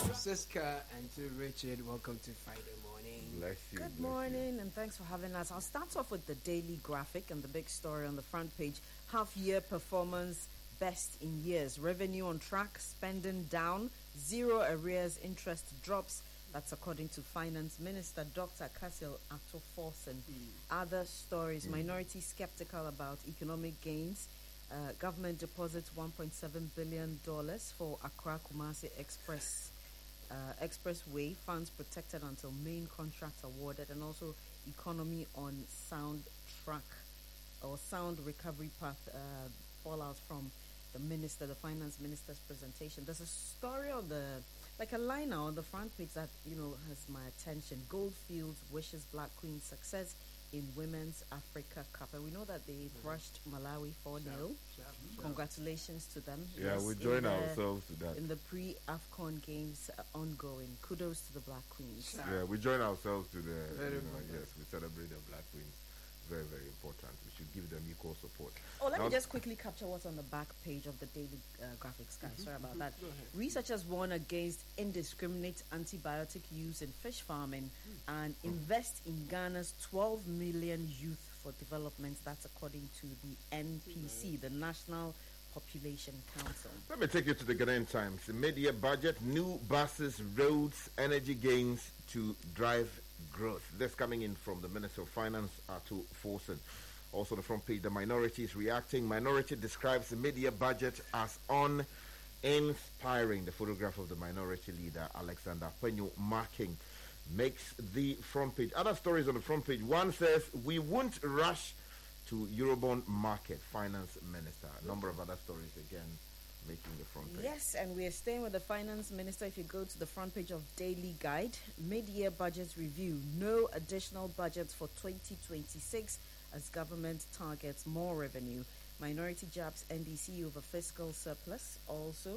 Siska and to Richard. Welcome to Friday morning. Bless you. Good morning, and thanks for having us. I'll start off with the daily graphic and the big story on the front page. Half-year performance best in years. Revenue on track, spending down, zero arrears, interest drops. That's according to Finance Minister Dr. Cassiel Ato-Forson. Other stories, minority skeptical about economic gains. Government deposits $1.7 billion for Accra-Kumasi Expressway. Funds protected until main contract awarded. And also economy on sound track or sound recovery path fallout from the finance minister's presentation. There's a story on like a liner on the front page that, has my attention. Goldfields wishes Black Queen success in Women's Africa Cup. And we know that they thrashed Malawi 4-0. Congratulations to them. Yeah, we join ourselves to that. In the pre-AFCON games ongoing. Kudos to the Black Queens. Yeah, we join ourselves to the, yes, we celebrate the Black Queens. Very, very important. We should give them equal support. Let me just quickly capture what's on the back page of the daily graphics, guys. Sorry about that. Researchers warn against indiscriminate antibiotic use in fish farming and invest in Ghana's 12 million youth for development. That's according to the NPC, the National Population Council. Let me take you to the Ghanaian Times. The media budget, new buses, roads, energy gains to drive growth. This coming in from the Minister of Finance, Ato-Forson. Also on the front page, the minority is reacting. Minority describes the media budget as uninspiring. The photograph of the minority leader, Alexander Penyo, marking makes the front page. Other stories on the front page. One says, we won't rush to Eurobond market, Finance Minister. A number of other stories again making the front page. Yes, and we are staying with the Finance Minister. If you go to the front page of Daily Guide, mid-year budget review, no additional budgets for 2026 as government targets more revenue. Minority Jobs NDC over fiscal surplus. Also,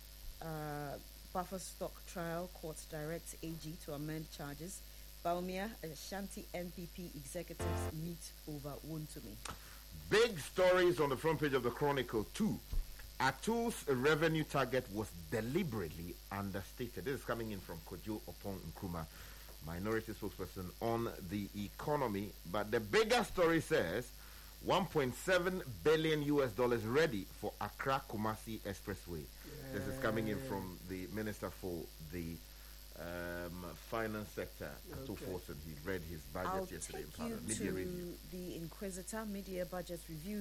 buffer stock trial, court directs AG to amend charges. Baumia, Ashanti NPP executives meet over Wontumi. Big stories on the front page of the Chronicle 2. Ato's revenue target was deliberately understated. This is coming in from Kojo Opon Nkrumah, minority spokesperson on the economy. But the bigger story says $1.7 billion ready for Accra Kumasi Expressway. This is coming in from the Minister for the finance sector, Ato-Forson. He read his budget yesterday in Parliament. Media review. The Inquisitor media budget review.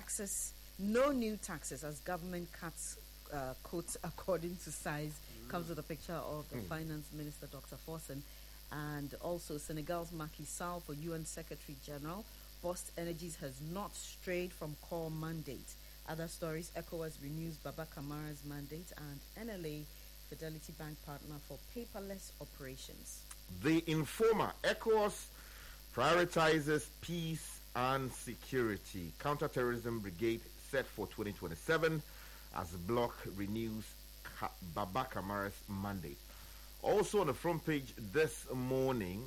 No new taxes as government cuts quotes according to size. Comes with a picture of the Finance Minister, Dr. Forson. And also Senegal's Macky Sall for UN Secretary General. Bost Energies has not strayed from core mandate. Other stories, ECOWAS renews Baba Kamara's mandate and NLA Fidelity Bank partner for paperless operations. The Informer, ECOWAS prioritizes peace and security. Counterterrorism Brigade set for 2027 as bloc renews Baba Kamara's mandate. Also on the front page this morning,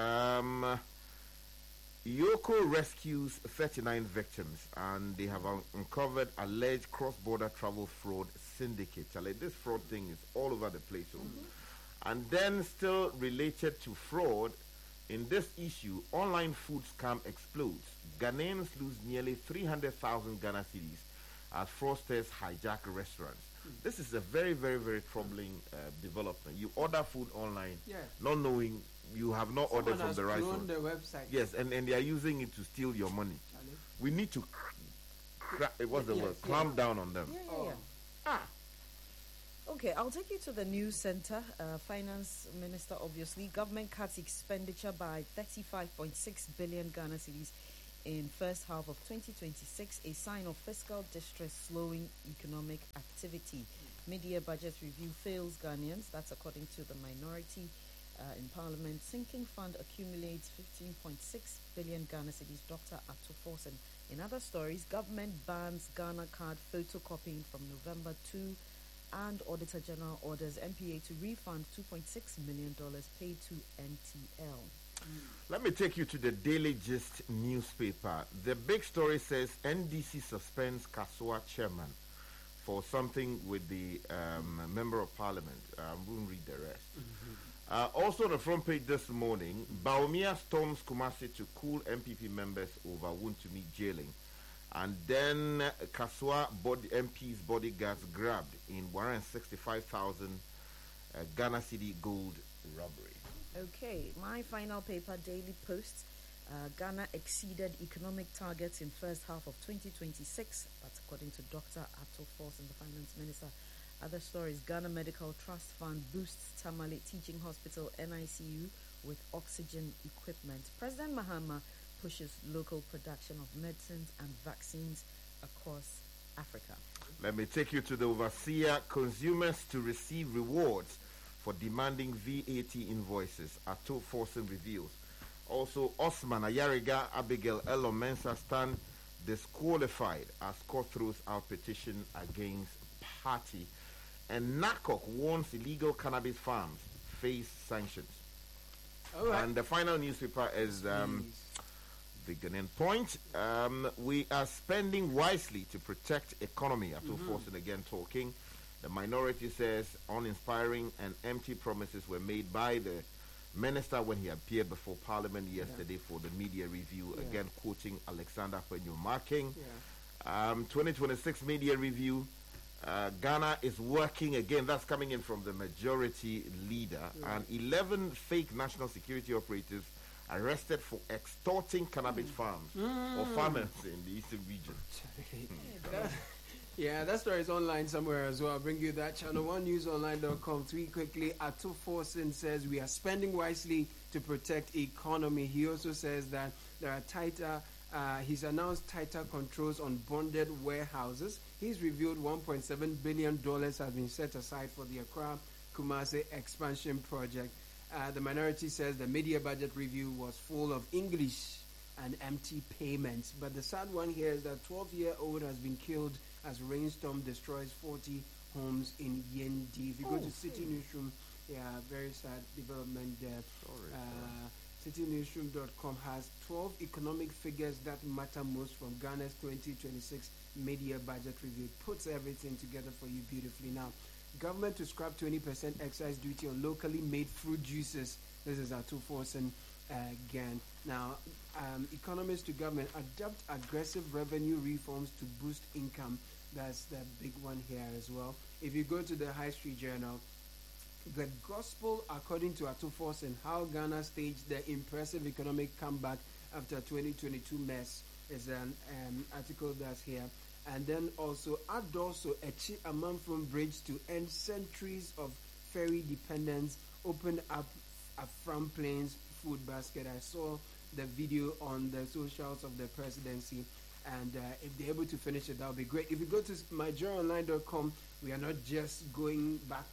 Yoko rescues 39 victims and they have uncovered alleged cross-border travel fraud syndicate. This fraud thing is all over the place. And then still related to fraud, in this issue, online food scam explodes. Ghanaians lose nearly 300,000 Ghana cedis as fraudsters hijack restaurants. This is a very, very, very troubling development. You order food online, not knowing you have not ordered from the right one. The website. Yes, and they are using it to steal your money. We need to clamp down on them. Okay, I'll take you to the news center. Finance Minister, obviously, government cuts expenditure by 35.6 billion Ghana cedis in first half of 2026, a sign of fiscal distress slowing economic activity. Mid-year budget review fails Ghanaians. That's according to the minority in Parliament. Sinking fund accumulates 15.6 billion Ghana cedis. Dr. Ato-Forson. In other stories, government bans Ghana card photocopying from November 2, and Auditor General orders NPA to refund $2.6 million paid to NTL. Let me take you to the Daily Gist newspaper. The big story says NDC suspends Kasua chairman. for something with the member of parliament. I won't read the rest. Also on the front page this morning, Baumia storms Kumasi to cool MPP members over Wontumi jailing. And then Kaswa MP's bodyguards grabbed in 165,000 Ghana City gold robbery. Okay, my final paper, Daily Post. Ghana exceeded economic targets in first half of 2026. That's according to Dr. Ato Forson, the finance minister. Other stories, Ghana Medical Trust Fund boosts Tamale Teaching Hospital NICU with oxygen equipment. President Mahama pushes local production of medicines and vaccines across Africa. Let me take you to the overseer. Consumers to receive rewards for demanding VAT invoices, Ato Forson reveals. Also, Osman Ayariga, Abigail Elon Mensah stand disqualified as court throws out petition against party. And NACOC warns illegal cannabis farms face sanctions. All right. And the final newspaper is the Ghanaian Point. We are spending wisely to protect economy. Ato Forson again talking. The minority says uninspiring and empty promises were made by the minister when he appeared before Parliament yesterday for the media review. Again, quoting Alexander Penyo marking. 2026 media review. Ghana is working again. That's coming in from the majority leader. And 11 fake national security operatives arrested for extorting cannabis farms or farmers in the eastern region. That story is online somewhere as well. I'll bring you that. Channel1newsonline.com. Tweet quickly. Ato Forson says we are spending wisely to protect economy. He also says that there are tighter. He's announced tighter controls on bonded warehouses. He's revealed $1.7 billion has been set aside for the Accra Kumasi expansion project. The minority says the media budget review was full of English and empty payments. But the sad one here is that 12-year-old has been killed as rainstorm destroys 40 homes in Yendi. If you go to City Newsroom, very sad development there. CityNewsroom.com has 12 economic figures that matter most from Ghana's 2026 media budget review. Puts everything together for you beautifully. Now, government to scrap 20% excise duty on locally made fruit juices. This is Ato Forson again. Now, economists to government adopt aggressive revenue reforms to boost income. That's the big one here as well. If you go to the High Street Journal, the gospel according to Ato Forson, how Ghana staged the impressive economic comeback after 2022 mess is an article that's here. And then also Adoso Echi Amanfum Bridge to end centuries of ferry dependence opened up a From Plains food basket. I saw the video on the socials of the presidency, and if they're able to finish it, that would be great. If you go to myjoyonline.com, we are not going back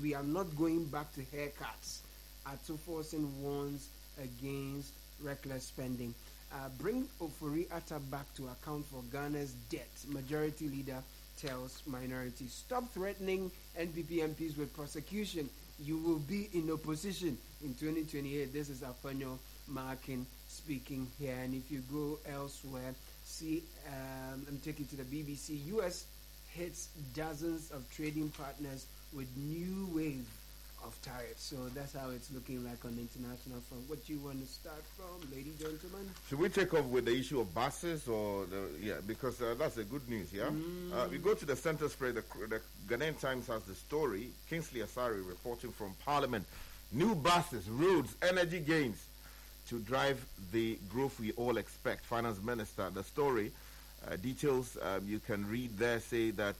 to haircuts. Ato Forson warns against reckless spending. Bring Ofori Atta back to account for Ghana's debt. Majority leader tells minority. Stop threatening NPP MPs with prosecution. You will be in opposition in 2028. This is Afanyo Markin speaking here. And if you go elsewhere, see, I'm taking to the BBC. U.S. hits dozens of trading partners with new wave of tariffs. So that's how it's looking like on the international front. What do you want to start from, ladies and gentlemen? Should we take off with the issue of buses or because that's a good news, yeah? We go to the center spread. The Ghanaian Times has the story. Kingsley Asari reporting from Parliament. New buses, roads, energy gains to drive the growth we all expect. Finance Minister, the story details you can read there say that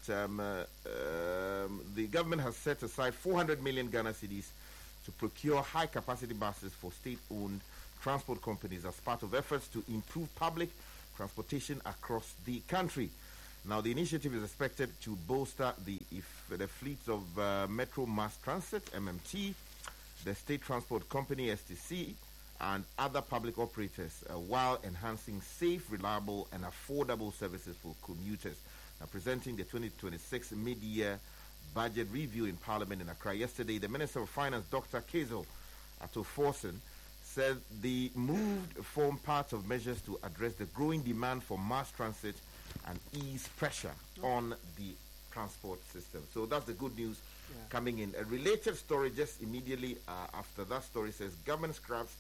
the government has set aside 400 million Ghana cedis to procure high-capacity buses for state-owned transport companies as part of efforts to improve public transportation across the country. Now, the initiative is expected to bolster the fleets of Metro Mass Transit, MMT, the State Transport Company, STC, and other public operators while enhancing safe, reliable, and affordable services for commuters. Now, presenting the 2026 mid-year budget review in Parliament in Accra yesterday, the Minister of Finance, Dr. Kezo Ato Forson, said the move form part of measures to address the growing demand for mass transit and ease pressure on the transport system. So that's the good news Yeah. coming in. A related story just immediately after that story says government scraps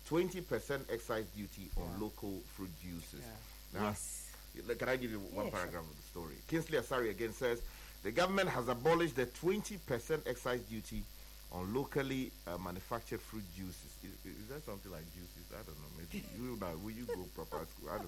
20% excise duty on Yeah. local fruit juices. Yeah. Now, Yes. can I give you one Yeah, sure. paragraph of the story? Kingsley Asari again says the government has abolished the 20% excise duty on locally manufactured fruit juices. Is that something like juices? I don't know. Maybe you know. Will you go proper school? I don't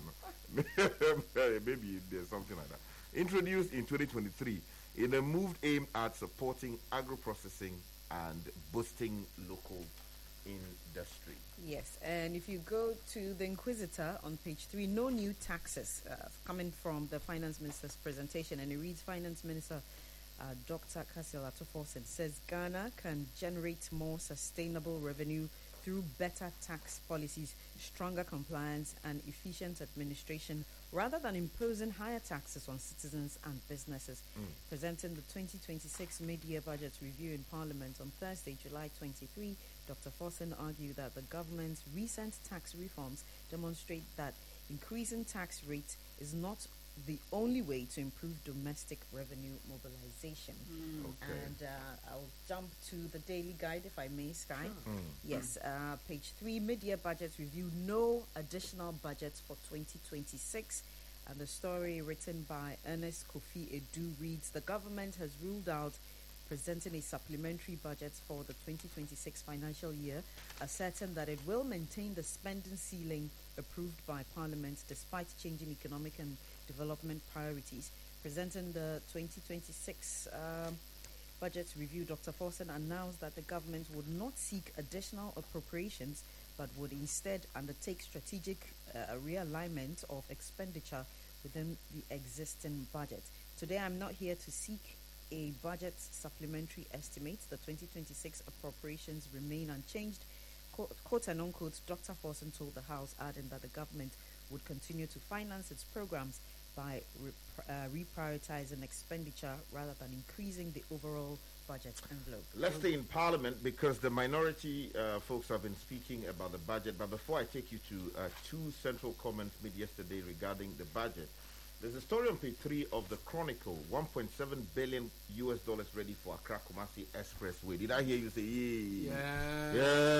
know. Maybe there's something like that. Introduced in 2023 in a move aimed at supporting agro-processing and boosting local industry. Yes, and if you go to the Inquisitor on page 3, no new taxes coming from the Finance Minister's presentation, and it reads Finance Minister Dr. Cassiel Atoforsen says Ghana can generate more sustainable revenue through better tax policies, stronger compliance, and efficient administration, rather than imposing higher taxes on citizens and businesses. Presenting the 2026 mid-year budget review in Parliament on Thursday, July 23, Dr. Forsen argued that the government's recent tax reforms demonstrate that increasing tax rates is not the only way to improve domestic revenue mobilization. Okay. And I'll jump to the daily guide, if I may, Sky. Mm. Yes, page 3, mid-year budget review, no additional budgets for 2026. And the story written by Ernest Kofi Edu reads, the government has ruled out presenting a supplementary budget for the 2026 financial year, asserting that it will maintain the spending ceiling approved by Parliament despite changing economic and development priorities. Presenting the 2026 budget review, Dr. Forsen announced that the government would not seek additional appropriations but would instead undertake strategic realignment of expenditure within the existing budget. Today I'm not here to seek a budget supplementary estimate. The 2026 appropriations remain unchanged. Quote and unquote, Dr. Forsen told the House, adding that the government would continue to finance its programs by reprioritizing expenditure rather than increasing the overall budget envelope. Let's stay in Parliament because the minority folks have been speaking about the budget. But before I take you to two central comments made yesterday regarding the budget, there's a story on page 3 of the Chronicle, $1.7 billion ready for Accra Kumasi Expressway. Did I hear you say, yeah?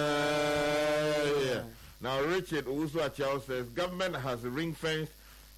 Yeah. Now, Richard Owusu Achiao says, government has ring-fenced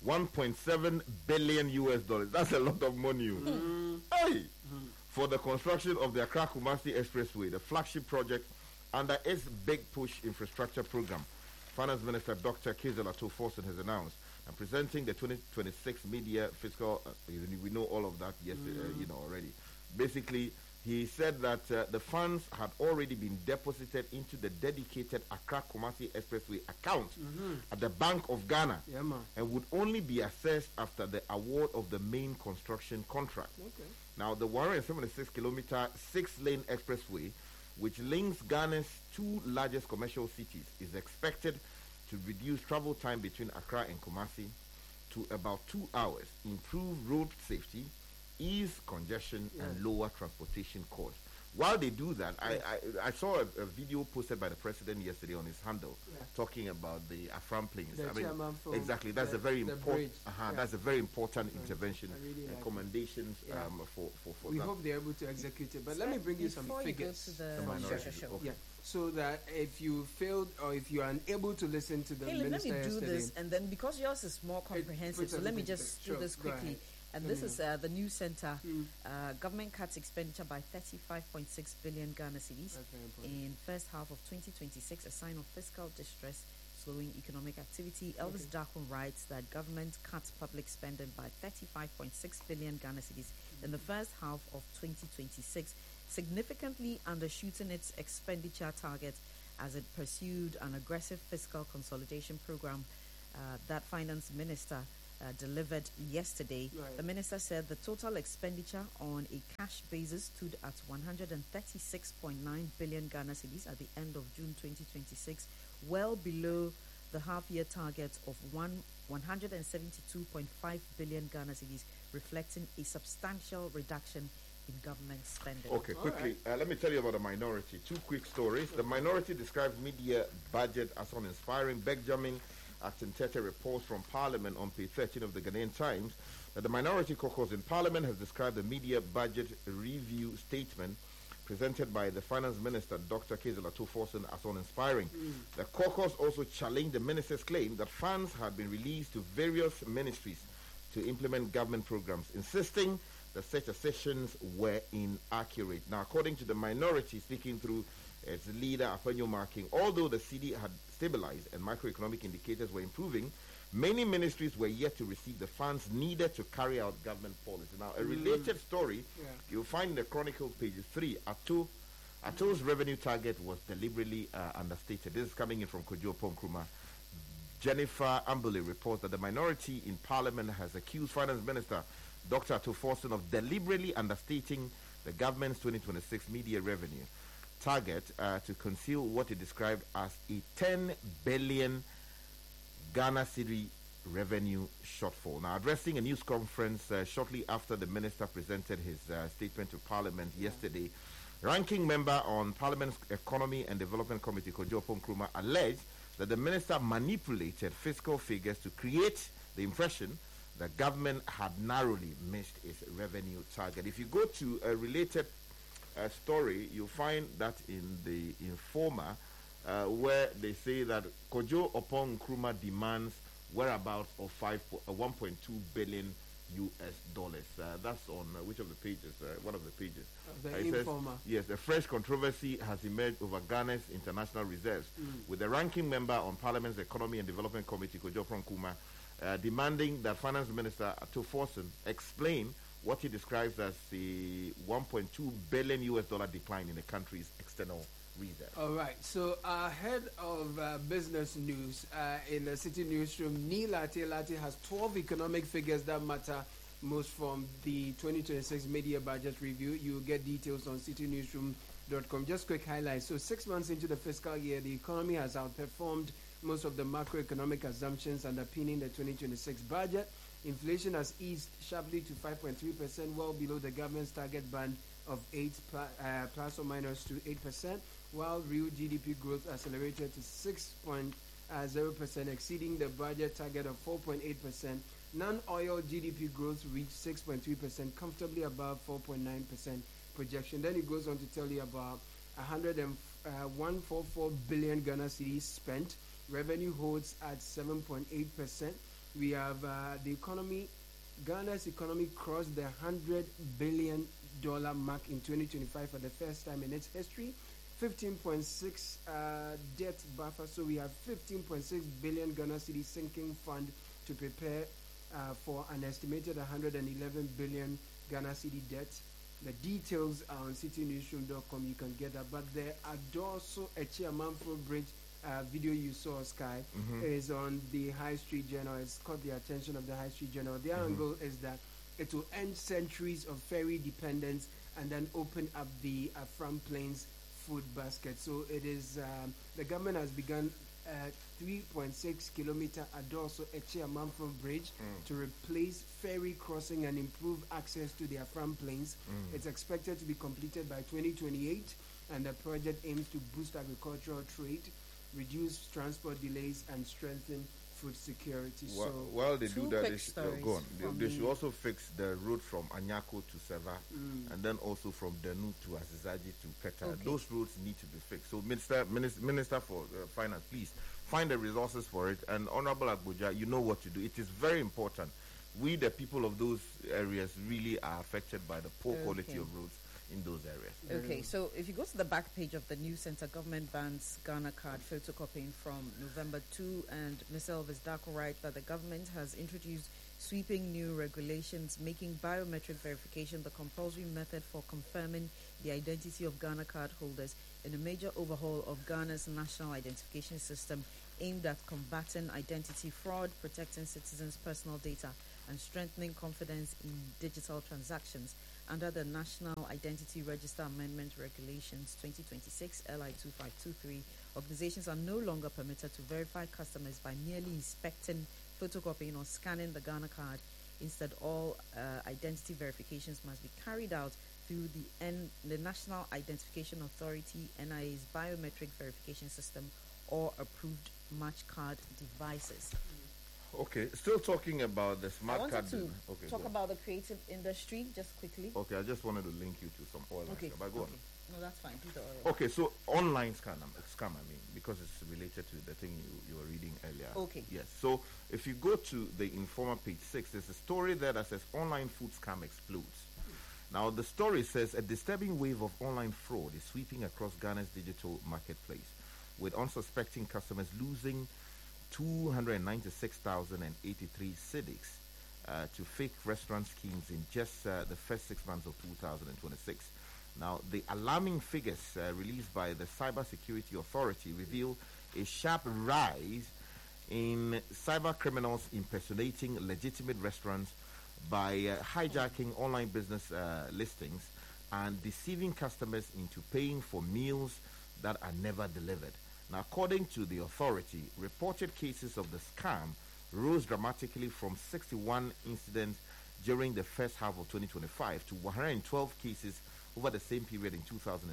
$1.7 billion. That's a lot of money. Hey! For the construction of the Accra Kumasi Expressway, the flagship project under its Big Push infrastructure program. Finance Minister Dr. Cassiel Atoforsen has announced and presenting the 2026 media fiscal. We know all of that already. Basically, he said that the funds had already been deposited into the dedicated Accra Kumasi Expressway account at the Bank of Ghana, and would only be assessed after the award of the main construction contract. Okay. Now, the 176-kilometer 6-lane expressway, which links Ghana's two largest commercial cities, is expected to reduce travel time between Accra and Kumasi to about 2 hours, improve road safety, ease congestion, and lower transportation costs. While they do that, I saw a video posted by the president yesterday on his handle talking about the Afram planes. Exactly. That's a very important. That's a very important intervention and commendations for we that. hope they're able to execute it. But let me bring you some figures. You go to the minority. Yeah. So that if you failed or if you are unable to listen to the Let minister me do yesterday, this, and then because yours is more comprehensive, so let me just do this quickly. And this is the News Center. Government cuts expenditure by 35.6 billion Ghana cedis in first half of 2026, a sign of fiscal distress, slowing economic activity. Elvis Darkon writes that government cuts public spending by 35.6 billion Ghana cedis in the first half of 2026, significantly undershooting its expenditure target as it pursued an aggressive fiscal consolidation program that Finance Minister delivered yesterday. The minister said the total expenditure on a cash basis stood at 136.9 billion Ghana cedis at the end of June 2026, well below the half-year target of 172.5 billion Ghana cedis, reflecting a substantial reduction in government spending. Okay, quickly, let me tell you about the minority. Two quick stories. The minority describes mid-year budget as uninspiring. Benjamin Atentete reports from Parliament on page 13 of the Ghanaian Times The Minority Caucus in Parliament has described the media budget review statement presented by the Finance Minister, Dr. Kezela Tuforson, as uninspiring. The caucus also challenged the minister's claim that funds had been released to various ministries to implement government programs, insisting that such assertions were inaccurate. Now, according to the minority, speaking through its leader, Afanyo Marking, although the CD had stabilized and macroeconomic indicators were improving, many ministries were yet to receive the funds needed to carry out government policy. Now, a related story you'll find in the Chronicle, page 3. Ato's revenue target was deliberately understated. This is coming in from Kojo Nkrumah. Jennifer Ambule reports that the minority in Parliament has accused Finance Minister Dr. Ato Forson of deliberately understating the government's 2026 media revenue target to conceal what it described as a 10 billion Ghana cedi revenue shortfall. Now, addressing a news conference shortly after the minister presented his statement to Parliament yesterday, ranking member on Parliament's Economy and Development Committee, Kojo Nkrumah, alleged that the minister manipulated fiscal figures to create the impression the government had narrowly missed its revenue target. If you go to a related story, you'll find that in the Informer, where they say that Kojo Nkrumah demands whereabouts of 1.2 billion US dollars. That's on which of the pages? One of the pages. The Says, Informer. yes, a fresh controversy has emerged over Ghana's international reserves, with the ranking member on Parliament's Economy and Development Committee, Kojo Nkrumah, demanding that Finance Minister Ato Forson explain what he describes as the 1.2 billion US dollar decline in the country's external reserve. All right. So, ahead of business news in the City Newsroom, Neil Ate has 12 economic figures that matter most from the 2026 media budget review. You'll get details on citynewsroom.com. Just quick highlights. So, 6 months into the fiscal year, the economy has outperformed most of the macroeconomic assumptions underpinning the 2026 budget. Inflation has eased sharply to 5.3%, well below the government's target band of 8 plus or minus to 8%, while real GDP growth accelerated to 6.0%, exceeding the budget target of 4.8%. Non-oil GDP growth reached 6.3%, comfortably above 4.9% projection. Then it goes on to tell you about 144 billion Ghana cedis spent. Revenue holds at 7.8%. We have the economy. Ghana's economy crossed the $100 billion mark in 2025 for the first time in its history. 15.6 debt buffer. So we have 15.6 billion Ghana cedi sinking fund to prepare for an estimated 111 billion Ghana cedi debt. The details are on citynewsroom.com. You can get that. But the Adoso Echiamanfro Bridge video you saw, Sky, is on the High Street Journal. It's caught the attention of the High Street Journal. The angle is that it will end centuries of ferry dependence and then open up the Afram Plains food basket. So it is, the government has begun a 3.6 kilometer Adoso Echiamanfro Bridge to replace ferry crossing and improve access to the Afram Plains. It's expected to be completed by 2028, and the project aims to boost agricultural trade, reduce transport delays, and strengthen food security. Well, So while they do that, they should, go on. from They should also fix the road from Anyako to Seva, and then also from Denu to Azizaji to Peta. Okay. Those roads need to be fixed. So, Minister for Finance, please find the resources for it. And Honorable Agboja, you know what to do. It is very important. We, the people of those areas, really are affected by the poor quality of roads in those areas. Okay, so if you go to the back page of the News Center, government bans Ghana card photocopying from November 2, and Ms. Elvis Darko writes that the government has introduced sweeping new regulations making biometric verification the compulsory method for confirming the identity of Ghana card holders in a major overhaul of Ghana's national identification system aimed at combating identity fraud, protecting citizens' personal data, and strengthening confidence in digital transactions. Under the National Identity Register Amendment Regulations 2026 LI 2523, organizations are no longer permitted to verify customers by merely inspecting, photocopying, or scanning the Ghana card. Instead, all identity verifications must be carried out through the National Identification Authority NIA's biometric verification system or approved match card devices. Okay, still talking about the I smart wanted card. to Okay, talk go on. about the creative industry just quickly. Okay, I just wanted to link you to some oil. and Okay. stuff, but go on. Okay. No, that's fine. Do the oil. Okay, so online scam, I mean, because it's related to the thing you were reading earlier. Okay. Yes, so if you go to the Informer page 6, there's a story there that says online food scam explodes. Now, the story says a disturbing wave of online fraud is sweeping across Ghana's digital marketplace, with unsuspecting customers losing 296,083 cedis to fake restaurant schemes in just the first 6 months of 2026. Now, the alarming figures released by the Cybersecurity Authority reveal a sharp rise in cyber criminals impersonating legitimate restaurants by hijacking online business listings and deceiving customers into paying for meals that are never delivered. Now, according to the authority, reported cases of the scam rose dramatically from 61 incidents during the first half of 2025 to 112 cases over the same period in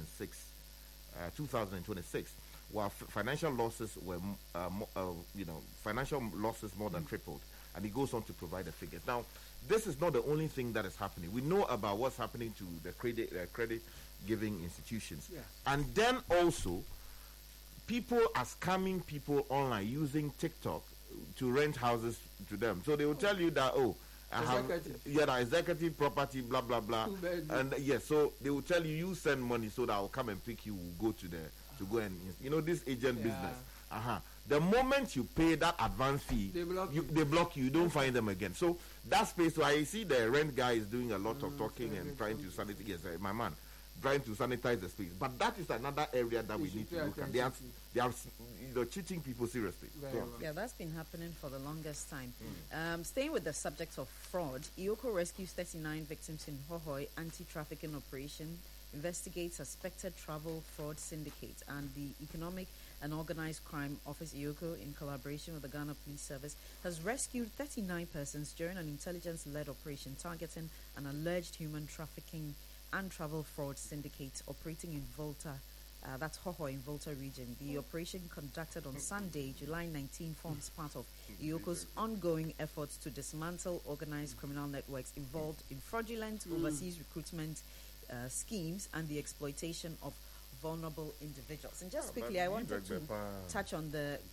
2026, while financial losses were, financial losses more than tripled. And he goes on to provide the figures. Now, this is not the only thing that is happening. We know about what's happening to the credit giving institutions, Yes. and then also people are scamming people online using TikTok to rent houses to them. So they will tell you that, I have executive property, blah blah blah, and yes, so they will tell you send money so that I'll come and pick you. We'll go to go and this agent business. The moment you pay that advance fee, they block you. You don't find them again. So that space, so I see the rent guy is doing a lot of talking and trying to sanitize. Yes, my man, trying to sanitize the space. But that is another area that we need to look at. They are cheating people seriously. Yeah, that's been happening for the longest time. Staying with the subject of fraud, IOCO rescues 39 victims in Hohoi anti-trafficking operation, investigates suspected travel fraud syndicate, and the Economic and Organized Crime Office IOCO, in collaboration with the Ghana Police Service, has rescued 39 persons during an intelligence-led operation targeting an alleged human trafficking and travel fraud syndicate operating in Volta. That's Hohoi in Volta region. The operation conducted on Sunday, July 19, forms part of IOCO's ongoing efforts to dismantle organized criminal networks involved in fraudulent overseas recruitment schemes and the exploitation of vulnerable individuals. And just quickly, I wanted to touch on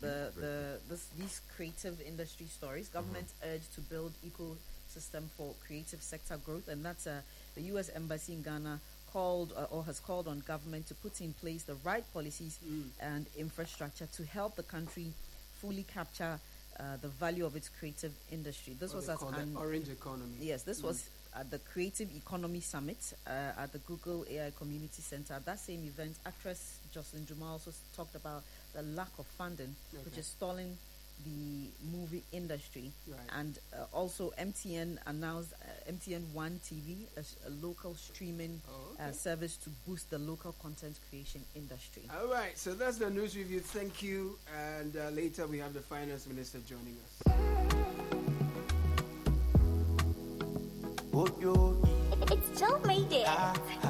these creative industry stories. Government urged to build ecosystem for creative sector growth, and that's the U.S. Embassy in Ghana has called on government to put in place the right policies and infrastructure to help the country fully capture the value of its creative industry. This was an orange economy. Yes, this was at the Creative Economy Summit at the Google AI Community Center. At that same event, actress Jocelyn Juma also talked about the lack of funding, which is stalling the movie industry. Right. And also MTN announced MTN One TV, a local streaming service to boost the local content creation industry. All right, so that's the news review. Thank you. And later we have the Finance Minister joining us. It's Joe made it.